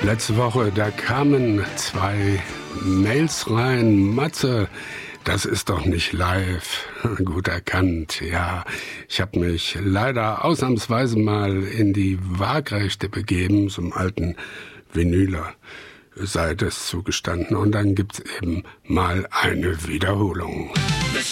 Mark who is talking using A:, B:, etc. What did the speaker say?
A: Letzte Woche, da kamen 2 Mails rein. Matze, das ist doch nicht live. Gut erkannt, ja. Ich habe mich leider ausnahmsweise mal in die Waagrechte begeben, zum alten Vinyler, sei das zugestanden. Und dann gibt's eben mal eine Wiederholung.